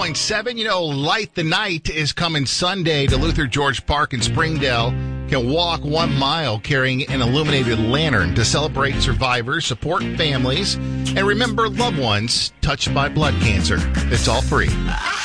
101.7. Light the Night is coming Sunday to Luther George Park in Springdale. Can walk 1 mile carrying an illuminated lantern to celebrate survivors, support families, and remember loved ones touched by blood cancer. It's all free.